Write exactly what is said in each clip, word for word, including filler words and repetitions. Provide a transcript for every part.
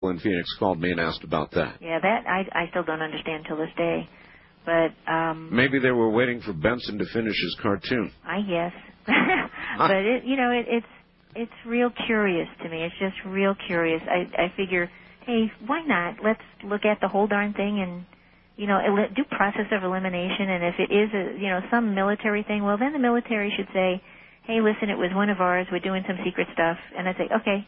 in Phoenix called me and asked about that. Yeah, that I, I still don't understand till this day. But um, maybe they were waiting for Benson to finish his cartoon. I guess. But, it, you know, it, it's it's real curious to me. It's just real curious. I, I figure, hey, why not? Let's look at the whole darn thing and, you know, do process of elimination. And if it is, a, you know, some military thing, well, then the military should say, hey, listen, it was one of ours. We're doing some secret stuff. And I'd say, okay.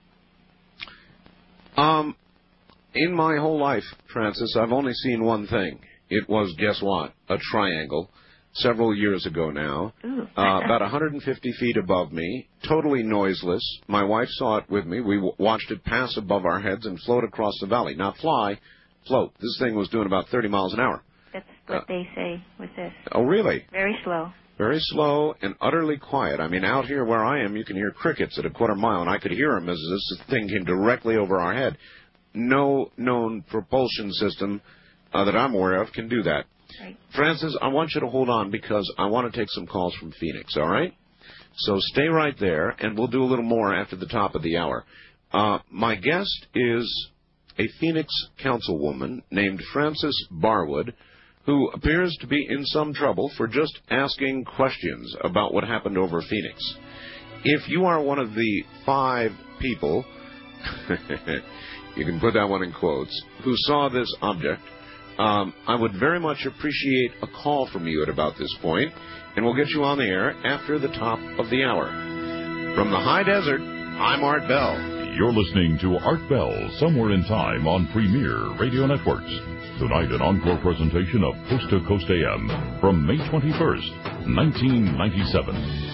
Um, in my whole life, Francis, I've only seen one thing. It was, guess what, a triangle. Several years ago now, uh, about one hundred fifty feet above me, totally noiseless. My wife saw it with me. We w- watched it pass above our heads and float across the valley. Not fly, float. This thing was doing about thirty miles an hour. That's what uh, they say with this. Oh, really? Very slow. Very slow and utterly quiet. I mean, out here where I am, you can hear crickets at a quarter mile, and I could hear them as this thing came directly over our head. No known propulsion system uh, that I'm aware of can do that. Right. Francis, I want you to hold on because I want to take some calls from Phoenix, all right? So stay right there, and we'll do a little more after the top of the hour. Uh, my guest is a Phoenix councilwoman named Frances Barwood, who appears to be in some trouble for just asking questions about what happened over Phoenix. If you are one of the five people, you can put that one in quotes, who saw this object, Um, I would very much appreciate a call from you at about this point, and we'll get you on the air after the top of the hour. From the high desert, I'm Art Bell. You're listening to Art Bell, Somewhere in Time on Premier Radio Networks. Tonight, an encore presentation of Coast to Coast A M from May twenty-first, nineteen ninety-seven.